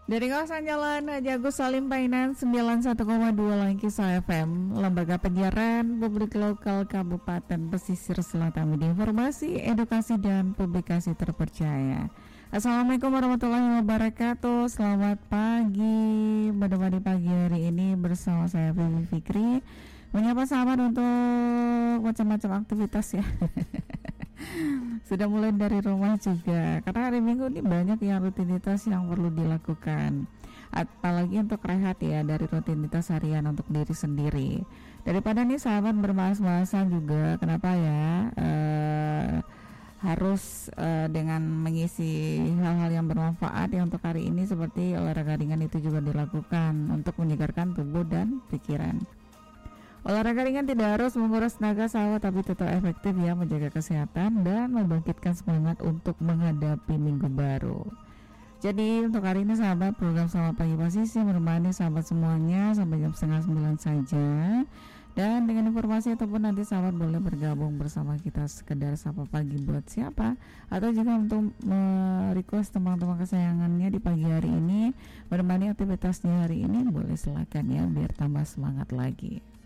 Dari kawasan Jalan Haji Agus Salim Painan 91,2 Langkisa FM, Lembaga Penyiaran Publik Lokal Kabupaten Pesisir Selatan, media informasi, edukasi dan publikasi terpercaya. Assalamualaikum warahmatullahi wabarakatuh. Selamat pagi. Pada pagi hari ini bersama saya Vivi Fikri, menyapa sahabat untuk macam-macam aktivitas ya. Sudah mulai dari rumah juga, karena hari Minggu ini banyak yang rutinitas yang perlu dilakukan, apalagi untuk rehat ya dari rutinitas harian untuk diri sendiri. Daripada nih sahabat bermalas-malasan juga, kenapa ya harus dengan mengisi hal-hal yang bermanfaat ya untuk hari ini, seperti olahraga ringan itu juga dilakukan untuk menyegarkan tubuh dan pikiran. Olahraga ringan tidak harus menguras tenaga sahabat, tapi tetap efektif ya menjaga kesehatan dan membangkitkan semangat untuk menghadapi minggu baru. Jadi untuk hari ini sahabat, program Selamat Pagi Pasisi menemani sahabat semuanya sampai jam 8:30 saja. Dan dengan informasi ataupun nanti sahabat boleh bergabung bersama kita sekedar sapa pagi buat siapa, atau juga untuk request teman-teman kesayangannya di pagi hari ini menemani aktivitasnya hari ini, boleh silakan ya biar tambah semangat lagi.